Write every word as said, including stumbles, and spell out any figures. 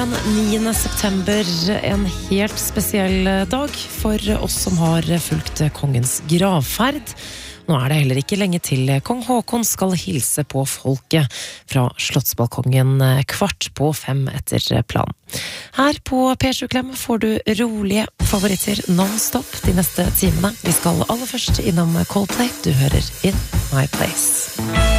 niende september, en helt spesiell dag for oss som har fulgt kongens gravferd. Nå er det heller ikke lenge til kong Håkon skal hilse på folket fra Slottsbalkongen kvart på fem etter plan. Her på P sju Klem får du rolige favoritter non-stop de neste timene. Vi skal aller først innom Coldplay. Du hører In My Place.